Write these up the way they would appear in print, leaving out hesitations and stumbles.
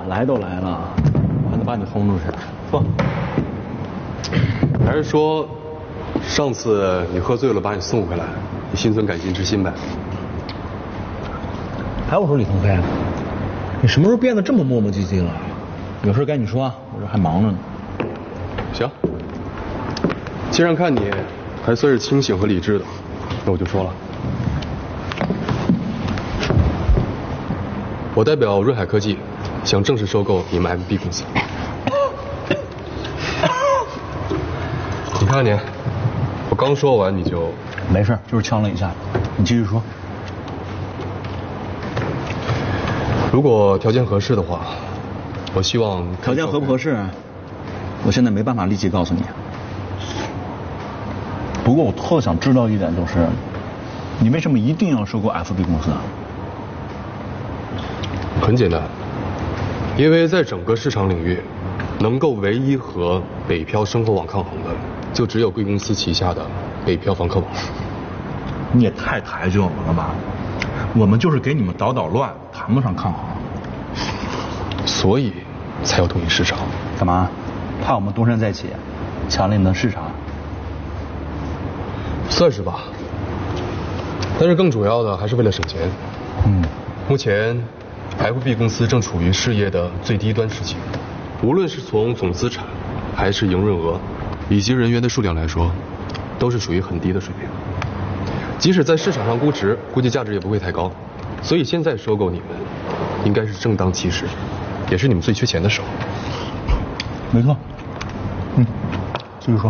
来都来了，我还能把你轰出去？坐。 还是说，上次你喝醉了把你送回来，你心存感激之心呗？ 哎，我说李腾飞，你什么时候变得这么磨磨唧唧了？有事赶紧说，我这还忙着呢。 行，既然看你还算是清醒和理智的，那我就说了。我代表润海科技，想正式收购你们 MB 公司。你看你，我刚说完你就…… 没事，就是呛了一下。你继续说。 如果条件合适的话，我希望…… 条件合不合适？我现在没办法立即告诉你。不过我特想知道一点，就是你为什么一定要收购 FB 公司啊？ 很简单，因为在整个市场领域，能够唯一和北漂生活网抗衡的，就只有贵公司旗下的北漂房客网。 你也太抬举我们了吧？我们就是给你们捣捣乱，谈不上抗衡。 所以才要统一市场。 干嘛？怕我们东山再起，抢了你的市场？ 算是吧。但是更主要的还是为了省钱。目前 FB 公司正处于事业的最低端时期，无论是从总资产，还是营润额，以及人员的数量来说，都是属于很低的水平。即使在市场上估值，估计价值也不会太高。所以现在收购你们，应该是正当其时，也是你们最缺钱的时候。 没错。继续说。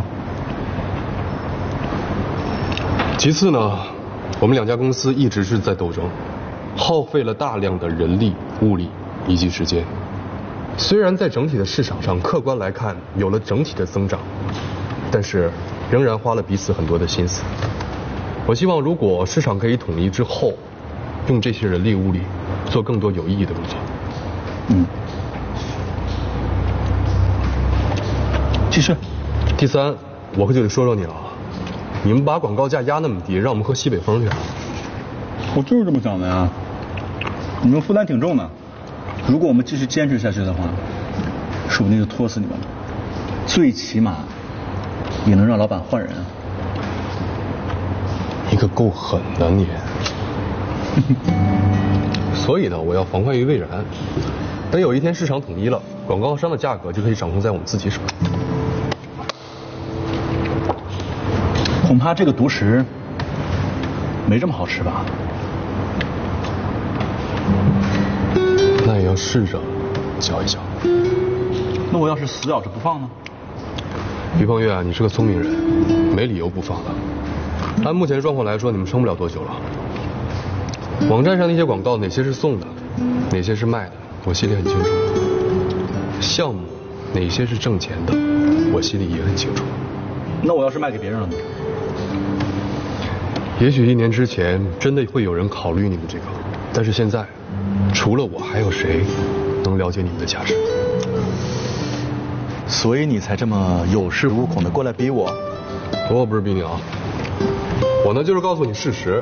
其次呢，我们两家公司一直是在斗争，耗费了大量的人力、物力以及时间。虽然在整体的市场上客观来看有了整体的增长，但是仍然花了彼此很多的心思。我希望如果市场可以统一之后，用这些人力物力做更多有意义的工作。 继续。 第三，我可就得说说你了。你们把广告价压那么低，让我们喝西北风去。 我就是这么想的呀。你们负担挺重的，如果我们继续坚持下去的话，说不定就拖死你们了。最起码也能让老板换人。 你可够狠的你。所以呢，我要防患于未然。等有一天市场统一了，广告商的价格就可以掌控在我们自己手里。 恐怕这个独食没这么好吃吧？ 那也要试着嚼一嚼。 那我要是死咬着不放呢？ 于鹏越啊，你是个聪明人，没理由不放的。按目前状况来说，你们撑不了多久了。网站上那些广告，哪些是送的，哪些是卖的，我心里很清楚。项目哪些是挣钱的，我心里也很清楚。 那我要是卖给别人了呢？ 也许1年之前真的会有人考虑你们这个，但是现在，除了我，还有谁能了解你们的价值？ 所以你才这么有恃无恐的过来逼我？ 我不是逼你啊，我呢就是告诉你事实。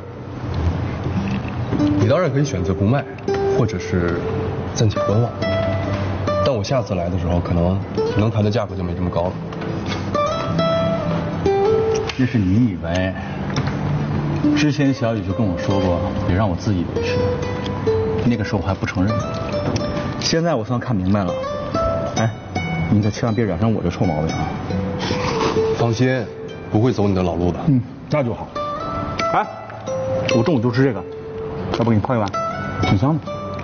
你当然可以选择不卖，或者是暂且观望。但我下次来的时候，可能能谈的价格就没这么高了。 那是你以为。之前小雨就跟我说过，别让我自以为是。那个时候我还不承认。现在我算看明白了。哎，你可千万别染上我这臭毛病啊！ 放心，不会走你的老路的。 那就好。哎，我中午就吃这个，要不给你泡一碗，挺香的。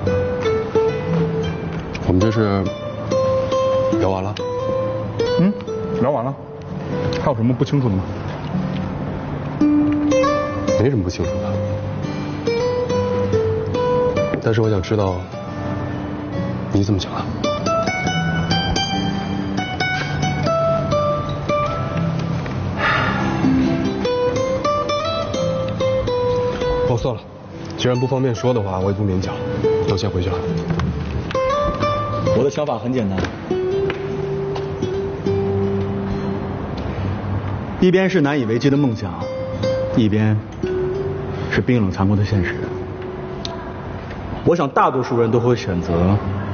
我们这是聊完了？ 聊完了。还有什么不清楚的吗？ 没什么不清楚的，但是我想知道你怎么想啊？哦，算了，既然不方便说的话，我也不勉强，我先回去了。 我的想法很简单，一边是难以为继的梦想，一边是冰冷残酷的现实。我想大多数人都会选择